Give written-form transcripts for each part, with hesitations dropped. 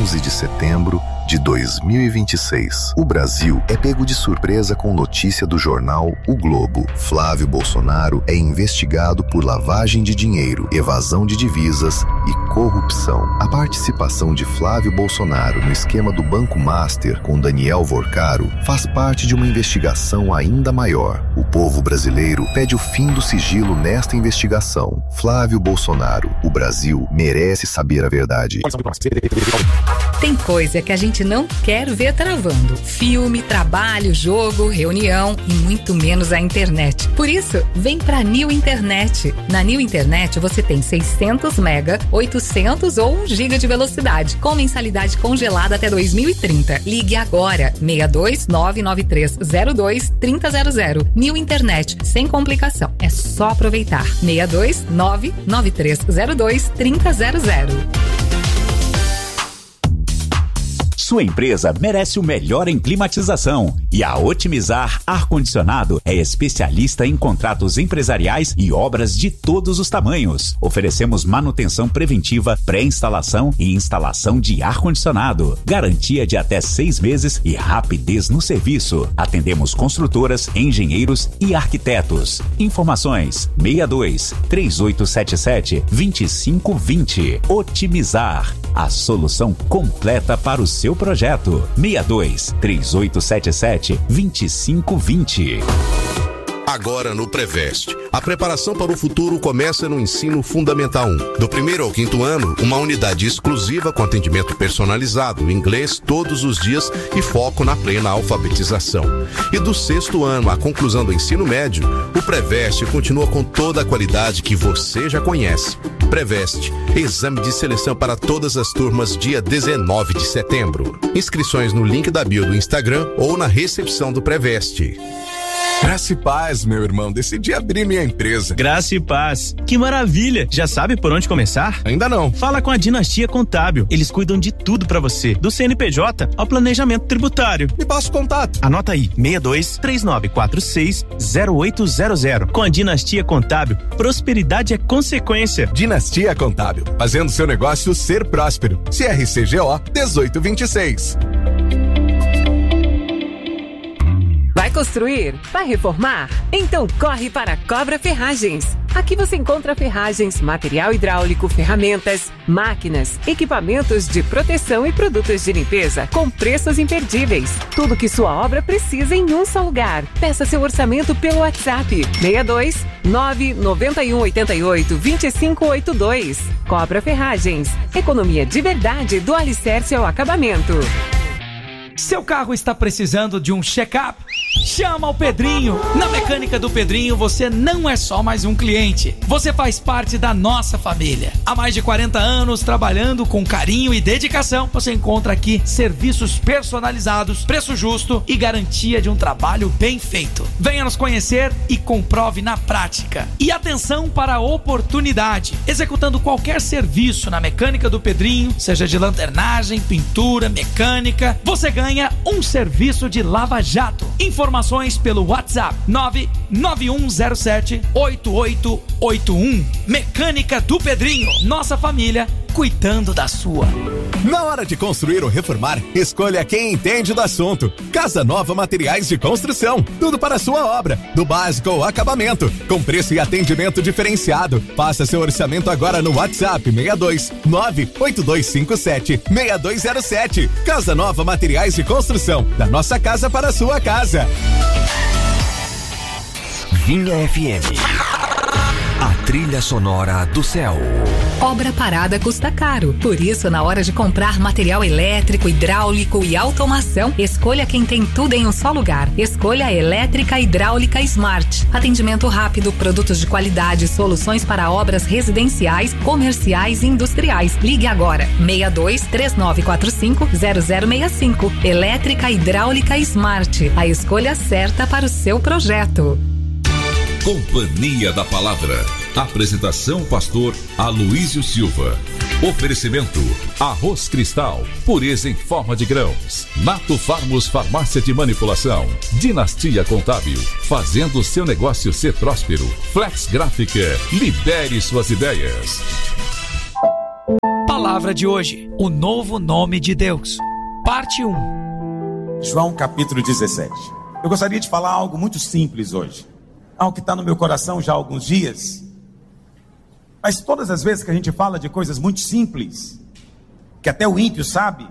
11 de setembro de 2026. O Brasil é pego de surpresa com notícia do jornal O Globo. Flávio Bolsonaro é investigado por lavagem de dinheiro, evasão de divisas e corrupção. A participação de Flávio Bolsonaro no esquema do Banco Master com Daniel Vorcaro faz parte de uma investigação ainda maior. O povo brasileiro pede o fim do sigilo nesta investigação. Flávio Bolsonaro, o Brasil merece saber a verdade. Tem coisa que a gente não quer ver travando. Filme, trabalho, jogo, reunião e muito menos a internet. Por isso, vem pra New Internet. Na New Internet você tem 600 mega, 800 ou 1 giga de velocidade, com mensalidade congelada até 2030. Ligue agora, 62993023000. New Internet, sem complicação. É só aproveitar. 62993023000. Sua empresa merece o melhor em climatização e a Otimizar Ar-Condicionado é especialista em contratos empresariais e obras de todos os tamanhos. Oferecemos manutenção preventiva, pré-instalação e instalação de ar-condicionado. Garantia de até 6 meses e rapidez no serviço. Atendemos construtoras, engenheiros e arquitetos. Informações 62-3877-2520. Otimizar, a solução completa para o seu projeto. 62-3877-2520. Agora no Preveste. A preparação para o futuro começa no ensino fundamental 1. Do 1º ao 5º ano, uma unidade exclusiva com atendimento personalizado, inglês todos os dias e foco na plena alfabetização. E do 6º ano à conclusão do ensino médio, o Preveste continua com toda a qualidade que você já conhece. Preveste, exame de seleção para todas as turmas dia 19 de setembro. Inscrições no link da bio do Instagram ou na recepção do Preveste. Graça e paz, meu irmão. Decidi abrir minha empresa. Graça e paz. Que maravilha. Já sabe por onde começar? Ainda não. Fala com a Dinastia Contábil. Eles cuidam de tudo pra você, do CNPJ ao planejamento tributário. Me passa o contato. Anota aí, 62-3946-0800. Com a Dinastia Contábil, prosperidade é consequência. Dinastia Contábil, fazendo seu negócio ser próspero. CRCGO 1826. Vai construir? Vai reformar? Então corre para a Cobra Ferragens. Aqui você encontra ferragens, material hidráulico, ferramentas, máquinas, equipamentos de proteção e produtos de limpeza com preços imperdíveis. Tudo que sua obra precisa em um só lugar. Peça seu orçamento pelo WhatsApp 62 991 88 2582. Cobra Ferragens. Economia de verdade do alicerce ao acabamento. Seu carro está precisando de um check-up? Chama o Pedrinho. Na Mecânica do Pedrinho você não é só mais um cliente. Você faz parte da nossa família. Há mais de 40 anos trabalhando com carinho e dedicação. Você encontra aqui serviços personalizados, preço justo e garantia de um trabalho bem feito. Venha nos conhecer e comprove na prática. E atenção para a oportunidade. Executando qualquer serviço na Mecânica do Pedrinho, seja de lanternagem, pintura, mecânica, você ganha um serviço de lava-jato. Informações pelo WhatsApp 99107-8881. Mecânica do Pedrinho. Nossa família cuidando da sua. Na hora de construir ou reformar, escolha quem entende do assunto. Casa Nova Materiais de Construção. Tudo para a sua obra, do básico ao acabamento, com preço e atendimento diferenciado. Faça seu orçamento agora no WhatsApp 62 98257 6207. Casa Nova Materiais de Construção. Da nossa casa para a sua casa. Vinha FM. A trilha sonora do céu. Obra parada custa caro. Por isso, na hora de comprar material elétrico, hidráulico e automação, escolha quem tem tudo em um só lugar. Escolha a Elétrica Hidráulica Smart. Atendimento rápido, produtos de qualidade, soluções para obras residenciais, comerciais e industriais. Ligue agora. 62-3945-0065. Elétrica Hidráulica Smart. A escolha certa para o seu projeto. Companhia da Palavra. Apresentação pastor Aloísio Silva. Oferecimento Arroz Cristal, pureza em forma de grãos. Nato Farmos Farmácia de Manipulação. Dinastia Contábil, fazendo seu negócio ser próspero. Flex Gráfica, libere suas ideias. Palavra palavra de hoje, o novo nome de Deus, parte 1. João capítulo 17. Eu gostaria de falar algo muito simples hoje, algo que está no meu coração já há alguns dias, mas todas as vezes que a gente fala de coisas muito simples, que até o ímpio sabe,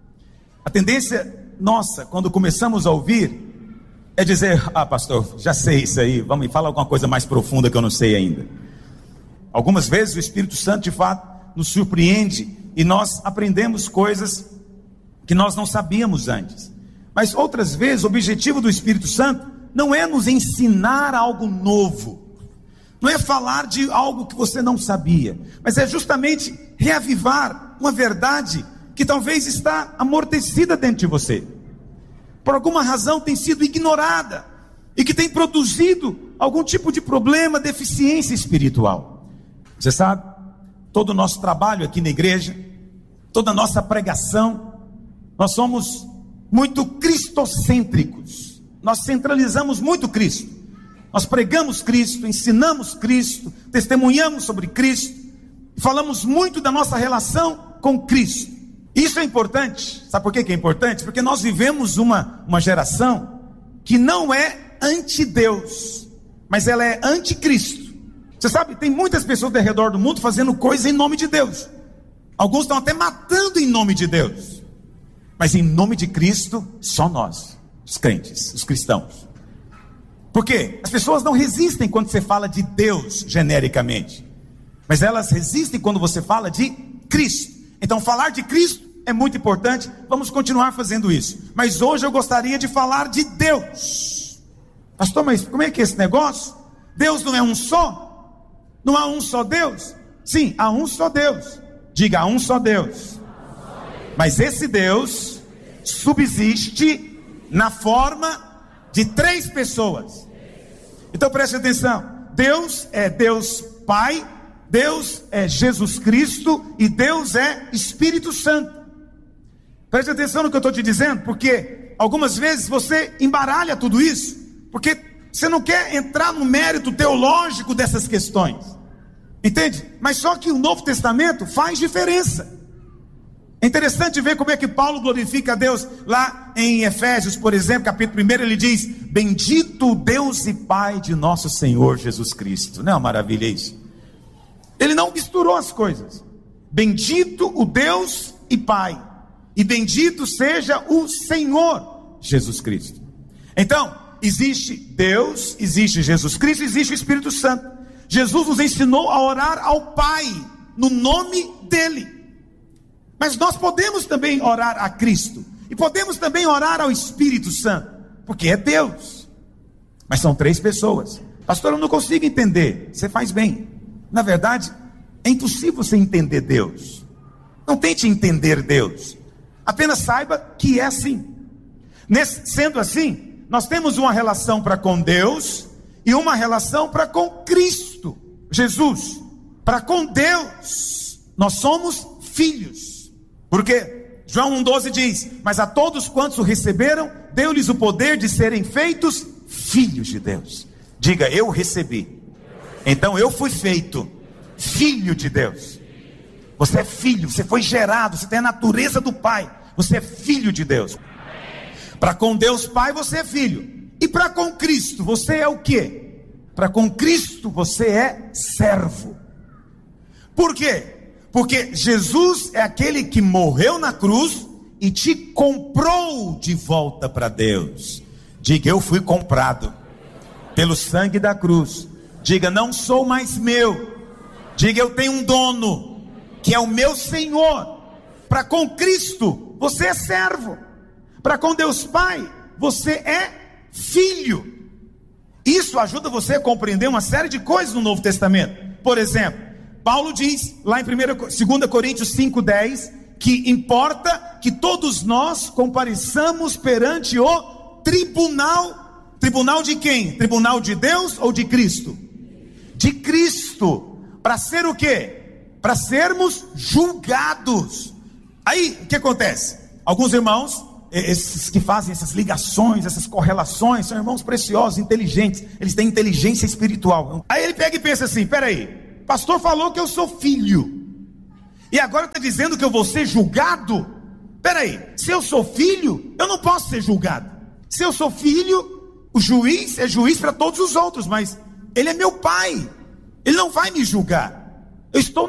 a tendência nossa, quando começamos a ouvir, é dizer: ah, pastor, já sei isso aí, vamos me falar alguma coisa mais profunda que eu não sei ainda. Algumas vezes o Espírito Santo de fato nos surpreende e nós aprendemos coisas que nós não sabíamos antes. Mas outras vezes o objetivo do Espírito Santo não é nos ensinar algo novo, não é falar de algo que você não sabia, mas é justamente reavivar uma verdade que talvez está amortecida dentro de você, por alguma razão tem sido ignorada, e que tem produzido algum tipo de problema, deficiência espiritual. Você sabe, todo o nosso trabalho aqui na igreja, toda a nossa pregação, nós somos muito cristocêntricos, nós centralizamos muito Cristo, nós pregamos Cristo, ensinamos Cristo, testemunhamos sobre Cristo, falamos muito da nossa relação com Cristo. Isso é importante. Sabe por que é importante? Porque nós vivemos uma geração que não é anti-Deus, mas ela é anticristo. Você sabe, tem muitas pessoas ao redor do mundo fazendo coisas em nome de Deus. Alguns estão até matando em nome de Deus. Mas em nome de Cristo, só nós, os crentes, os cristãos. Por quê? As pessoas não resistem quando você fala de Deus genericamente, mas elas resistem quando você fala de Cristo. Então falar de Cristo é muito importante, vamos continuar fazendo isso. Mas hoje eu gostaria de falar de Deus. Pastor, mas como é que é esse negócio? Deus não é um só? Não há um só Deus? Sim, há um só Deus. Diga, há um só Deus. Mas esse Deus subsiste na forma de 3 pessoas. Então preste atenção, Deus é Deus Pai, Deus é Jesus Cristo e Deus é Espírito Santo. Preste atenção no que eu estou te dizendo, porque algumas vezes você embaralha tudo isso, porque você não quer entrar no mérito teológico dessas questões, entende? Mas só que o Novo Testamento faz diferença. É interessante ver como é que Paulo glorifica a Deus lá em Efésios, por exemplo, capítulo 1, ele diz: bendito o Deus e Pai de nosso Senhor Jesus Cristo. Não é uma maravilha isso? Ele não misturou as coisas. Bendito o Deus e Pai, e bendito seja o Senhor Jesus Cristo. Então, existe Deus, existe Jesus Cristo, existe o Espírito Santo. Jesus nos ensinou a orar ao Pai, no nome dEle. Mas nós podemos também orar a Cristo, e podemos também orar ao Espírito Santo, porque é Deus. Mas são 3 pessoas. Pastor, eu não consigo entender. Você faz bem. Na verdade, é impossível você entender Deus. Não tente entender Deus. Apenas saiba que é assim. Sendo assim, nós temos uma relação para com Deus e uma relação para com Cristo, Jesus. Para com Deus, nós somos filhos. Porque João 1,12 diz: mas a todos quantos o receberam, deu-lhes o poder de serem feitos filhos de Deus. Diga, eu recebi. Então eu fui feito filho de Deus. Você é filho, você foi gerado, você tem a natureza do Pai. Você é filho de Deus. Para com Deus Pai você é filho. E para com Cristo você é o quê? Para com Cristo você é servo. Por quê? Porque Jesus é aquele que morreu na cruz e te comprou de volta para Deus. Diga, eu fui comprado pelo sangue da cruz. Diga, não sou mais meu. Diga, eu tenho um dono, que é o meu Senhor. Para com Cristo você é servo. Para com Deus Pai você é filho. Isso ajuda você a compreender uma série de coisas no Novo Testamento. Por exemplo, Paulo diz lá em 2 Coríntios 5,10 que importa que todos nós compareçamos perante o tribunal. Tribunal de quem? Tribunal de Deus ou de Cristo? De Cristo. Para ser o quê? Para sermos julgados. Aí, o que acontece? Alguns irmãos, esses que fazem essas ligações, essas correlações, são irmãos preciosos, inteligentes. Eles têm inteligência espiritual. Aí ele pega e pensa assim: peraí, pastor falou que eu sou filho. E agora está dizendo que eu vou ser julgado? Peraí, se eu sou filho, eu não posso ser julgado. Se eu sou filho, o juiz é juiz para todos os outros, mas ele é meu pai. Ele não vai me julgar. Eu estou